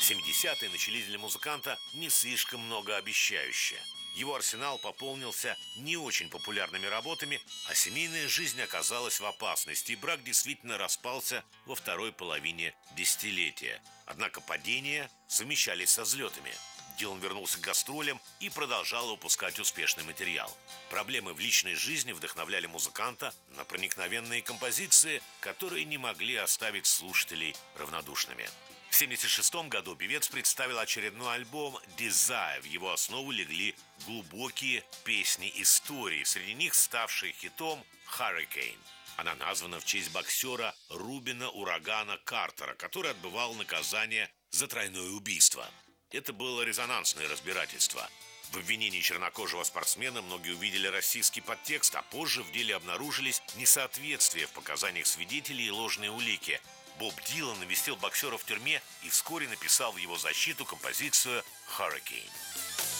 70-е начались для музыканта не слишком многообещающе. Его арсенал пополнился не очень популярными работами, а семейная жизнь оказалась в опасности, и брак действительно распался во второй половине десятилетия. Однако падения совмещались со взлетами. Дилан вернулся к гастролям и продолжал выпускать успешный материал. Проблемы в личной жизни вдохновляли музыканта на проникновенные композиции, которые не могли оставить слушателей равнодушными. В 1976 году певец представил очередной альбом «Desire». В его основу легли глубокие песни истории, среди них ставший хитом «Hurricane». Она названа в честь боксера Рубина «Урагана» Картера, который отбывал наказание за тройное убийство. Это было резонансное разбирательство. В обвинении чернокожего спортсмена многие увидели расистский подтекст, а позже в деле обнаружились несоответствия в показаниях свидетелей и ложные улики. Боб Дилан навестил боксера в тюрьме и вскоре написал в его защиту композицию «Hurricane».